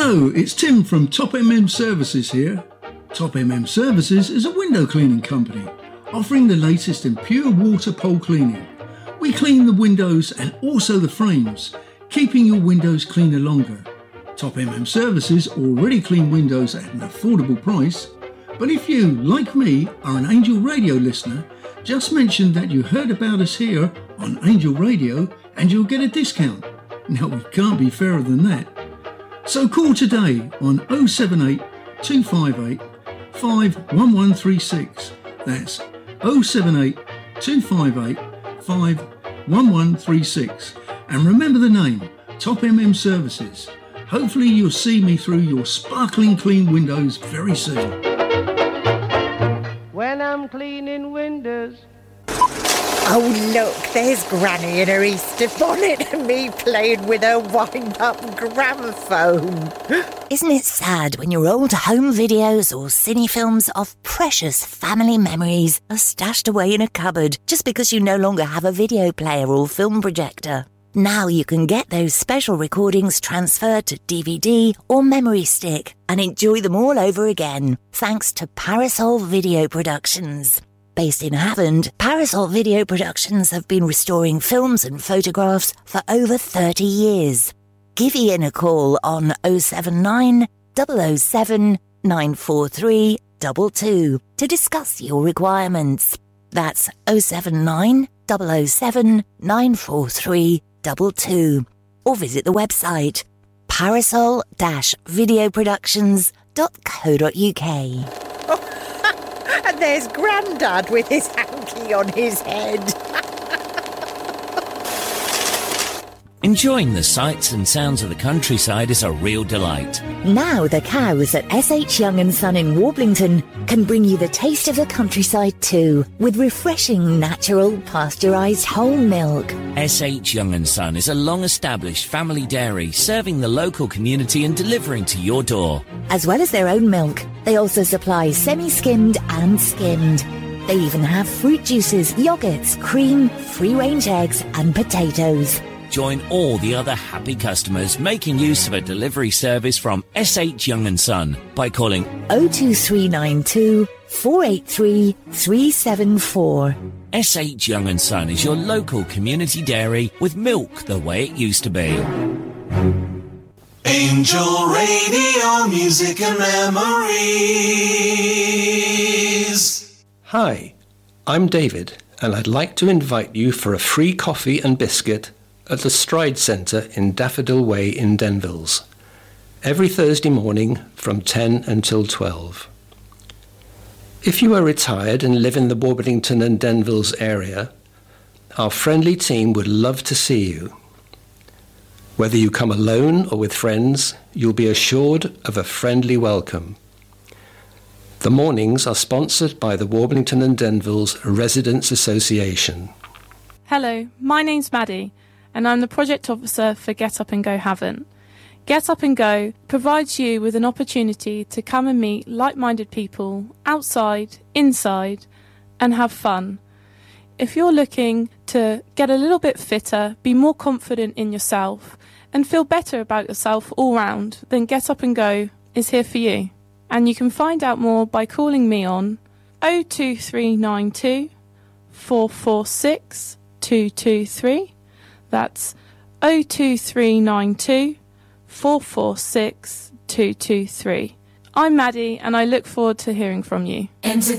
Hello, it's Tim from Top MM Services here. Top MM Services is a window cleaning company offering the latest in pure water pole cleaning. We clean the windows and also the frames, keeping your windows cleaner longer. Top MM Services already clean windows at an affordable price, but if you, like me, are an Angel Radio listener, just mention that you heard about us here on Angel Radio and you'll get a discount. Now we can't be fairer than that. So call today on 078 258 51136. That's 078 258 51136. And remember the name, Top MM Services. Hopefully you'll see me through your sparkling clean windows very soon. When I'm cleaning windows. Oh, look, there's Granny in her Easter bonnet and me playing with her wind-up gramophone. Isn't it sad when your old home videos or cine films of precious family memories are stashed away in a cupboard just because you no longer have a video player or film projector? Now you can get those special recordings transferred to DVD or memory stick and enjoy them all over again, thanks to Parasol Video Productions. Based in Havant, Parasol Video Productions have been restoring films and photographs for over 30 years. Give Ian a call on 079 007 943 22 to discuss your requirements. That's 079 007 943 22. Or visit the website parasol-videoproductions.co.uk. And there's Grandad with his hanky on his head. Enjoying the sights and sounds of the countryside is a real delight. Now the cows at S.H. Young & Son in Warblington can bring you the taste of the countryside too, with refreshing, natural, pasteurised whole milk. S.H. Young & Son is a long-established family dairy serving the local community and delivering to your door. As well as their own milk, they also supply semi-skimmed and skimmed. They even have fruit juices, yoghurts, cream, free-range eggs and potatoes. Join all the other happy customers making use of a delivery service from S.H. Young & Son by calling 02392 483 374. S.H. Young & Son is your local community dairy with milk the way it used to be. Angel Radio, music and memories. Hi, I'm David, and I'd like to invite you for a free coffee and biscuit at the Stride Centre in Daffodil Way in Denvilles, every Thursday morning from 10 until 12. If you are retired and live in the Warblington and Denvilles area, our friendly team would love to see you. Whether you come alone or with friends, you'll be assured of a friendly welcome. The mornings are sponsored by the Warblington and Denvilles Residents Association. Hello, my name's Maddie, and I'm the Project Officer for Get Up and Go Havant. Get Up and Go provides you with an opportunity to come and meet like-minded people outside, inside, and have fun. If you're looking to get a little bit fitter, be more confident in yourself, and feel better about yourself all round, then Get Up and Go is here for you. And you can find out more by calling me on 02392 446 223. That's 02392 446 223. I'm Maddie and I look forward to hearing from you. Enter